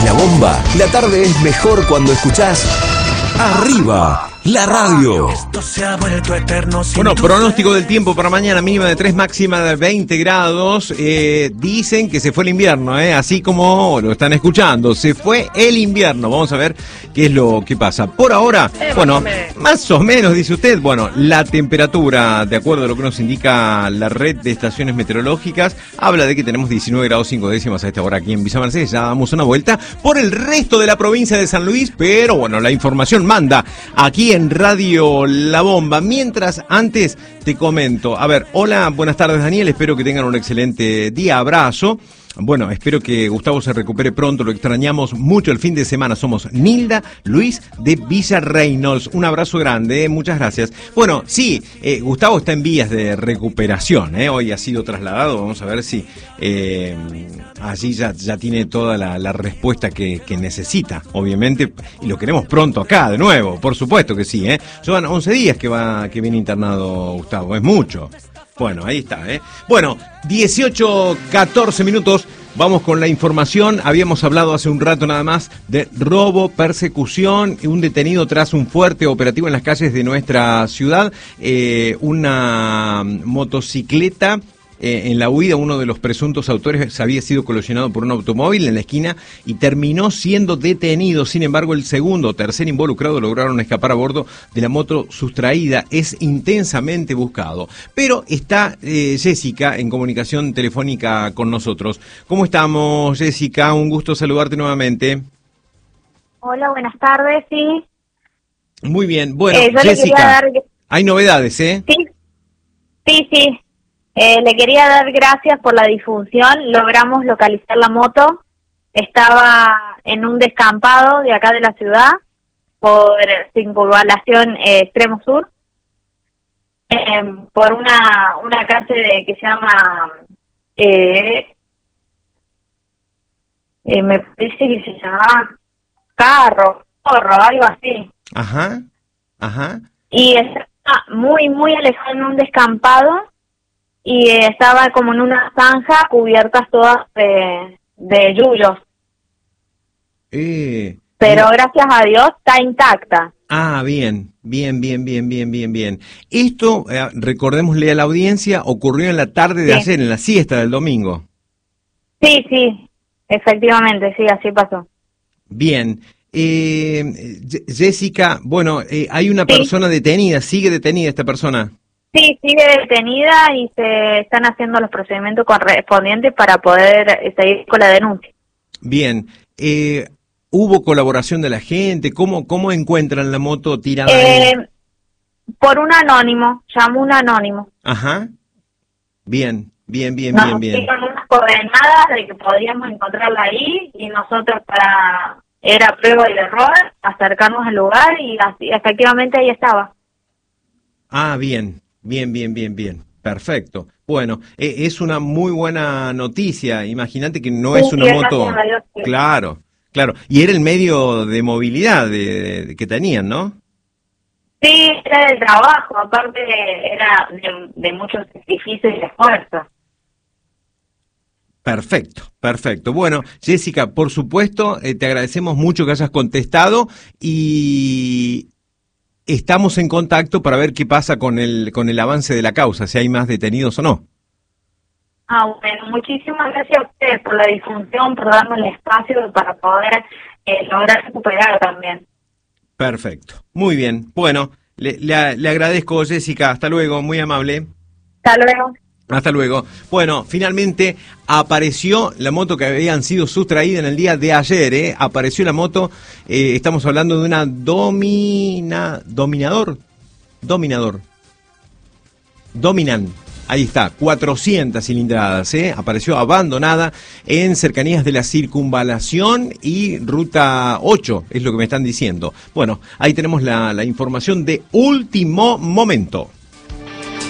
La Bomba. La tarde es mejor cuando escuchás Arriba, la radio. Bueno, pronóstico del tiempo para mañana, mínima de 3, máxima de 20 grados. Dicen que se fue el invierno, así como lo están escuchando. Se fue el invierno. Vamos a ver qué es lo que pasa. Por ahora, bueno, más o menos, dice usted. Bueno, la temperatura, de acuerdo a lo que nos indica la red de estaciones meteorológicas, habla de que tenemos 19 grados 5 décimas a esta hora aquí en Villa Mercedes. Ya damos una vuelta por el resto de la provincia de San Luis, pero bueno, la información manda aquí en Radio La Bomba. Mientras, antes te comento, a ver, hola, buenas tardes Daniel, espero que tengan un excelente día, abrazo. Bueno, espero que Gustavo se recupere pronto, lo extrañamos mucho el fin de semana. Somos Nilda Luis de Villa Reynolds. Un abrazo grande, muchas gracias. Bueno, sí, Gustavo está en vías de recuperación, hoy ha sido trasladado, vamos a ver si allí ya tiene toda la respuesta que necesita, obviamente, y lo queremos pronto acá, de nuevo, por supuesto que sí, Llevan 11 días que viene internado Gustavo, es mucho. Bueno, ahí está, Bueno, 18:14 minutos, vamos con la información. Habíamos hablado hace un rato nada más de robo, persecución y un detenido tras un fuerte operativo en las calles de nuestra ciudad. Una motocicleta. En la huida, uno de los presuntos autores había sido colisionado por un automóvil en la esquina y terminó siendo detenido. Sin embargo, el segundo o tercer involucrado lograron escapar a bordo de la moto sustraída. Es intensamente buscado. Pero está Jessica en comunicación telefónica con nosotros. ¿Cómo estamos, Jessica? Un gusto saludarte nuevamente. Hola, buenas tardes, sí. Muy bien. Bueno, Jessica, hay novedades, Sí. Le quería dar gracias por la difusión. Logramos localizar la moto. Estaba en un descampado de acá de la ciudad por circunvalación extremo sur, por una calle que se llama me parece que se llamaba Corro, algo así. Ajá. Y estaba muy alejado en un descampado. Y estaba como en una zanja cubiertas todas de yuyos. Pero gracias a Dios está intacta. Ah, bien. Esto, recordémosle a la audiencia, ocurrió en la tarde de ayer, en la siesta del domingo. Sí, efectivamente, sí, así pasó. Bien. Jessica, bueno, hay una persona detenida, ¿sigue detenida esta persona? Sí, sigue detenida y se están haciendo los procedimientos correspondientes para poder seguir con la denuncia. Bien. ¿Hubo colaboración de la gente? ¿Cómo encuentran la moto tirada ahí? Por un anónimo, llamó un anónimo. Ajá. Bien. Nos dieron unas coordenadas de que podíamos encontrarla ahí y nosotros era prueba y error, acercarnos al lugar y así, efectivamente ahí estaba. Ah, bien. Perfecto. Bueno, es una muy buena noticia. Imagínate que no es una moto. Sí. Claro. Y era el medio de movilidad que tenían, ¿no? Sí, era del trabajo. Aparte era de muchos sacrificios y esfuerzos. Perfecto. Bueno, Jessica, por supuesto, te agradecemos mucho que hayas contestado y estamos en contacto para ver qué pasa con el avance de la causa, si hay más detenidos o no. Bueno, muchísimas gracias a ustedes por la difusión, por darme el espacio para poder lograr recuperar también. Perfecto, muy bien. Bueno, le agradezco, Jessica, hasta luego, muy amable. Hasta luego. Bueno, finalmente apareció la moto que habían sido sustraída en el día de ayer, Apareció la moto, estamos hablando de una Dominador. Ahí está, 400 cilindradas, Apareció abandonada en cercanías de la circunvalación y ruta 8, es lo que me están diciendo. Bueno, ahí tenemos la información de último momento.